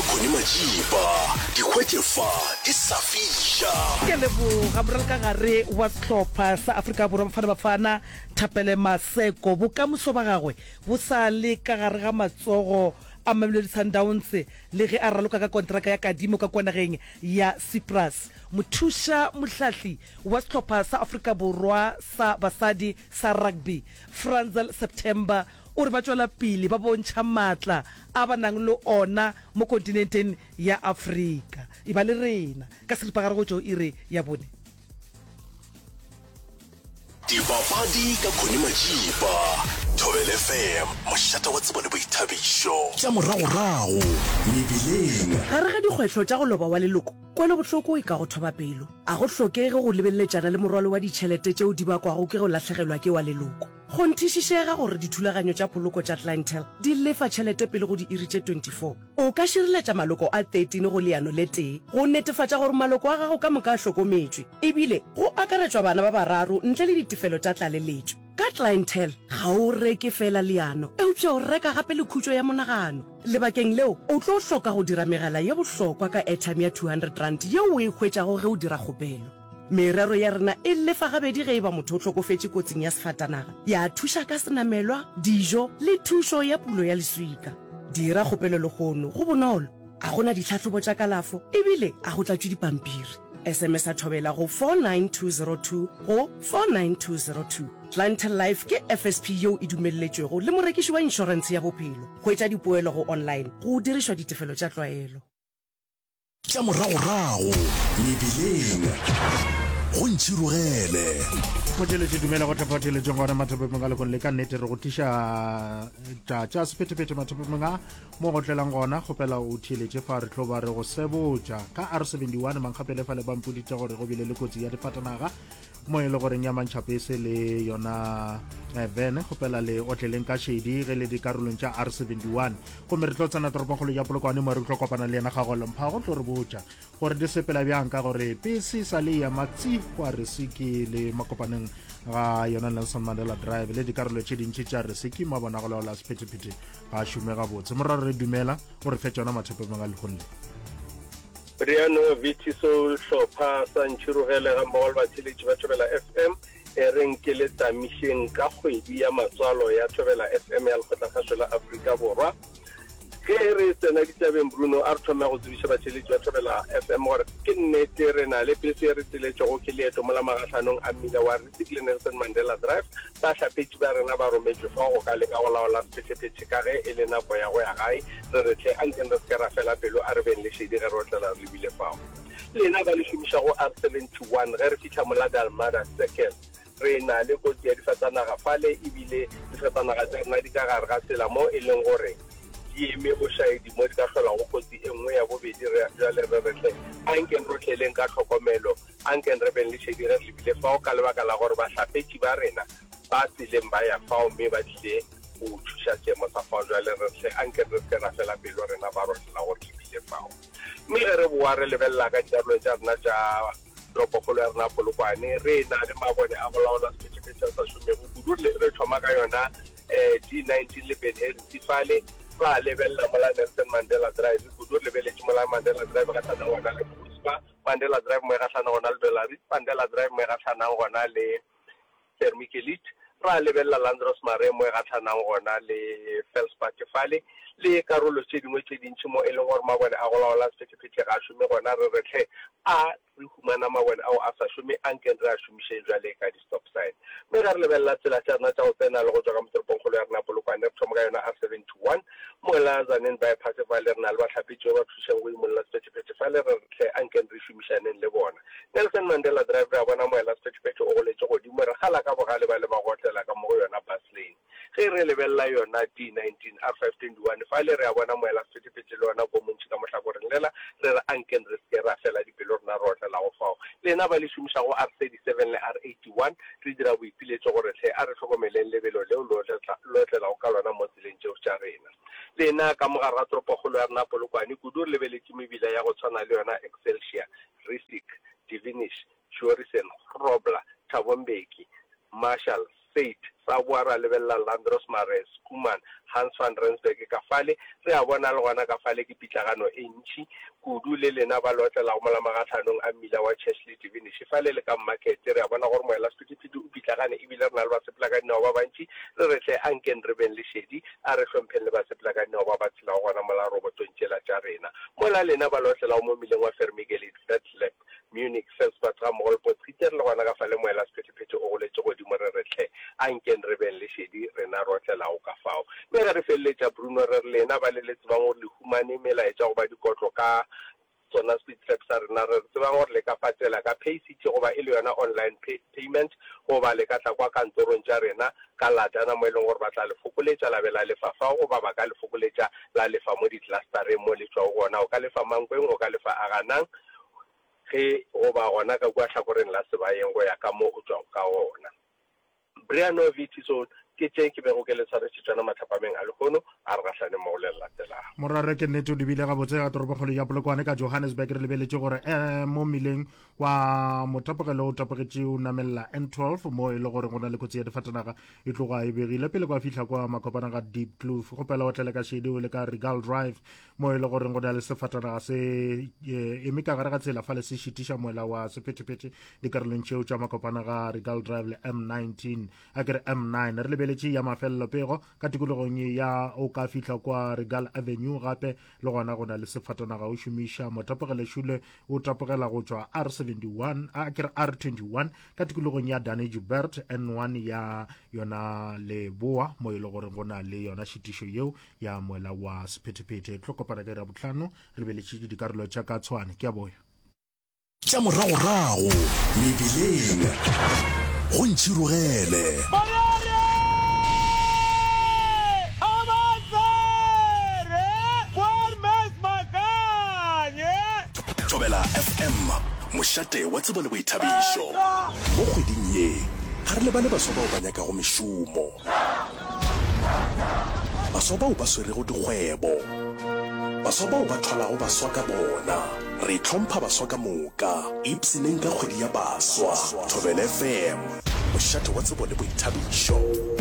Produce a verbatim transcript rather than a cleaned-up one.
khone majiba dikgwetlefa di sa fisha ke leboga moral ka gare wa setlhopha sa Afrika Borwa Bafana Bafana Thapelo Maseko bokamoso ba gagwe bo sa le ka gare ga matsogo a Mamelodi Sundowns le ge a raloka ka kontraka ya kadimo ka kwanageng ya Cyprus. Mothusha mohlahli wa setlhopha sa Afrika Borwa sa basadi sa rugby Franzel September o re ba tswela pele ba bontšha matla a ba nang le ona mo kontinenteng ya Afrika e ba le rena ka selipagare go tšo ire ya bone dibapadi ka khone majiba Thobela F M mošata wa tsebo le boithabišo tša moragorago mebileng gare ga dikgwetlho tša go loba wa leloko kwele bohloko e ka go thoba pelo a go hlokege go lebelletšana le morwalo wa ditšhelete tšeo di bakwago ke go latlhegelwa ke wa leloko go nthišišega gore dithulaganyo tša poloko tša clientele di lefa tšhelete pele go di iri tše twenty-four o ka šireletša maloko a thirteen go leano le tee go netefatša gore maloko a gago ka moka a hlokometšwe ebile go akaretšwa bana ba bararo ntle le ditefelo tša tlaleletšo ka clientele ga o reke fela leano eupša o reka gape le khutšo ya monagano lebakeng leo o tlo hloka go dira megala ye bohlokwa ka airtime ya two hundred rand yeo o e hwetšago ge o dira kgopelo merero ya rena e lefa gabedi ge e ba motho o hlokofetše kotsing ya sefatanaga ya thuša ka senamelwa dijo le thušo ya pulo ya leswika dira kgopelo le kgono go bonolo a gona ditlhatlhobo tša kalafo ebile a go tlatšwe dipampiri S M S a thobela go four nine two zero two go four nine two zero two. Clientele Life ke F S P yeo e dumelletšwego le morekiši wa insurance ya bophelo go etša dipoelo go online go dirišwa ditefelo tša tlwaelo tša moragorago mebileng go ntšhirogele potšeletše dumela go tlhapotšeletšeng gona mathopemeng a lekone le ka nnete re go tiša tša sephetephete mathopemeng a mo go tlelang gona kgopela o theeletše fa re tlo ba re go sebotša ka R seventy-one mankgapele fa le bampoditše gore go bile le kotsi ya difatanaga mo e le goreng ya mantšhapese le yona vene kgopela le otleleng ka shedi ge le dikarolong tša R seventy-one gomme re tlo tsena toropokgolo ya polokwane mo re tlo kopana le yena gago lemphago tlo re botša gore di sepela bjang ka gore pese sa le ya matsi kwa resiki le makopaneng ga yona Nelson Mandela Drive le dikarolo tše dintši tša resiki ma bona go laola sephetephete ga šume gabotse moraro re dumela gore fe tšona mathopemeng a legonle Riano Vitiso Shopha sa ntšhirogele ga mmogo le batheletši ba Thobela F M e reng ke le tamišeng ka kgwedi ya matswalo ya Thobela F M ya lekgotlakgašo la Afrika Borwa ge re tsena ditabeng Bruno a re thoma go tsebiša batheletši ba Thobela F M gore ke nnete re na le pese e re tseletšego ke leeto mo la magatlhanong a mmila wa Risiki le Nelson Mandela Drive ba hlapetši ba rena ba rometšwe fa go ka leka go laola sephetephete ka ge e le nako ya go ya gae re re tle a nkeng re se ka ra fela pelo a re beng le šedi ge re otlela re lebile fao lena ba le šomišago R seventy-one ge re fitlha mola Dalmada Circle re na le kotsi ya difatanaga fale ebile difatanaga tsa rena di ka gare ga tsela mo e leng gore di eme bošaedi mo di ka tlhola go kotsi e nngwe ya bobedi jale re retle a nkeng re tlheleng ka tlhokomelo a nkeng re beng le šedi re lebile fao ka lebaka la gore bahlapetši ba rena ba tseleng ba ya fao mme ba tlile go thuša seemo sa fao jale re tle a nkeng re se ra fela pelo rena ba rotlela gore lebile fao mme ge re boa re lebelela ka dikarolo tša rena tša toropokgolo ya rena polokwane re na le mabone a go laola sephetephete sa šomego kudu re thoma ka yona D nineteen le Ben fale ba lebelela mola Nelson Mandela Drive kudu lebeletše mola Mandela Drive ka tlhana gona le Buspa Mandela Drive mo e gatlhana gona le Belarus Mandela Drive mo e gatlhanang gona le Thermikelit ra lebelela Landros Mare mo e gatlhanang gona le Felspat fale le karolo tše dingwe tše dintši mo e leng gore mabone a go laola sephetephete ga šome gona re retlhe a re humana mabone ao a sa šome a nkeng re a šomišeng jale ka di-stop sign mme ga re lebelela tsela tša rena tša go tsena le go tswa ka motoropokgolo ya rena polokwane re thoma ka yona R seventy-one mo la zaneng bypass fa le rena le bahlapetši ba thušang go imolola sephetephete fa le re retlhe a nkeng re šomišaneng le bona Nelson Mandela Drive re a bona moela sephetephete o goletše godimo re gala ka bogale ba le ba gotlela ka mo go yona bus lane ge re lebelela yona D nineteen R five twenty-one fa le re a bona moela sephetephete le yona bo montši ka mohlakoreng lela re re a nkeng re se ra fela dipelo rena re otlela go fao lena ba le šomišago R thirty-seven le R eighty-one re dira boipiletšo gore tle a re tlhokomeleng lebelo leo le otlelago ka lona mo tseleng tšeo tša rena lena ka mogare ga toropokgolo ya rena polokwane kudu re lebeletše mebila ya go tshwana le yona Excelsior Risik Divinish Shorisen Grobler Thabo Mbeki Marshall said sa boa ra lebella Landros Mares Kuman Hans van Rensburg ka fale re a bona le gona ka fale ke pitlagano e ntši kudu le lena ba lotlela go mola magathanong a mmila wa Chesley Divini se fale le ka market re a bona gore moela sepitipiti o pitlagane e bile re na le ba sepelakanao ba bantši re re tle anken re ben le shedi a re hlompheng le ba sepelakanao ba ba tshela go gona mola robotong tšela tša rena mola lena ba lotlela go mo mmileng wa Fermigeli Fatlab Munich Salzburg Mall Potgieter le gona ka fale moela sepitipiti o goletse godimo re re tle anken re ben le shedi rena rotlela go ka fao me re felletša Bruno re lena ba le le tsebang gore le humane melaetša go ba dikotlo ka tsona speed traps a rena re tsebang gore le ka patela ka paycity goba e le yona online pay, payment goba le ka tla kwa kantorong tša rena ka latana mo e leng gore ba tla le fokoletša la be la lefa fao goba ba ka le fokoletša la lefa mo di-clustereng mo le tšwa go gona o ka lefa mankweng o ka lefa aganang ge goba gona ka kua tlhakoreng la sebayeng go ya ka mo o tswa ka gona Briano Vitiso ke tše ke bego ke le tshwaretšana mathapameng a lehono a re gahlane mo le latelago morare ke nnete o lebile ga botse ga toropokgolo ya Polokwane ka Johannesburg re lebeletse gore eh mo mileng wa motapogelo o tapogetše o namella N twelve mo e le gore go na le kotsi ya difatanaga e tloga e begile pele kwa fihla kwa makopana ga Deep Kloof go pela o tlele ka shedi o le ka Regal Drive mo e le gore go na le sefatanaga se eme ka gare ga tsela fa le se šitiša moela wa sephetephete dikarolong tšeo tša makopana ga Regal Drive le M nineteen a kere M nine re lebeletše ya mafelelo pego ka tikologong ya o ka fihla kwa Regal Avenue gape le gona go na le sefatanaga o šomiša motapogele šule o tapogela go tšwa R seventy-one a kere R twenty-one ka tikologong ya Danegibert N one ya yona Leboa mo e le gore go na le yona šitišo yeo ya moela wa sephetephete tlo kopana ka ra botlhano re beletše dikarolo tša ka Tshwane ke a boya tša moragorago mebileng go ntšhirogele Thobela F M mošate wa tsebo le boithabišo mo kgweding ye ga re lebale baswa bao ba nyaka go mešomo baswa bao ba swerego dikgwebo baswa bao ba tholago baswa ka bona re itlhompha baswa ka moka ipsineng ka kgwedi ya baswa Thobela F M mošate wa tsebo le boithabišo